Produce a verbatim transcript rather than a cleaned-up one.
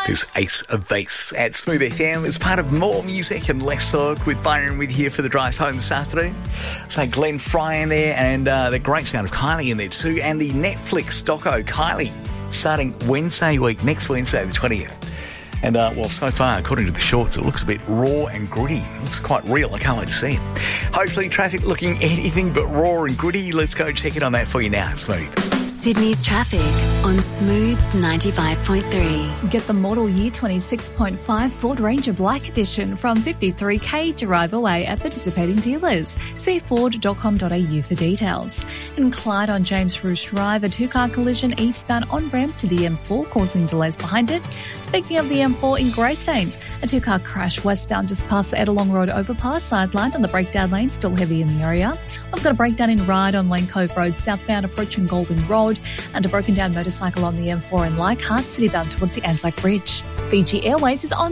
This Ace of Base at Smooth F M is part of More Music and Less Talk with Byron with you for the drive home this afternoon. So Glenn Fry in there, and uh, the great sound of Kylie in there too, and the Netflix doco Kylie starting Wednesday week, next Wednesday the twentieth. And, uh, well, so far, according to the shorts, it looks a bit raw and gritty. It looks quite real. I can't wait to see it. Hopefully, traffic looking anything but raw and gritty. Let's go check it on that for you now. Smooth. Sydney's traffic on Smooth ninety-five point three. Get the model year twenty-six point five Ford Ranger Black Edition from fifty-three k drive away at participating dealers. See ford dot com dot a u for details. In Clyde on James Roos Drive, a two-car collision eastbound on-ramp to the M four causing delays behind it. Speaking of the M four in Greystanes, a two-car crash westbound just past the Edelong Road overpass, sidelined on the breakdown lane, still heavy in the area. We've got a breakdown in Ryde on Lane Cove Road, southbound approaching Golden Road, and a broken down motorcycle on the M four in Leichhardt, citybound towards the Anzac Bridge. Fiji Airways is on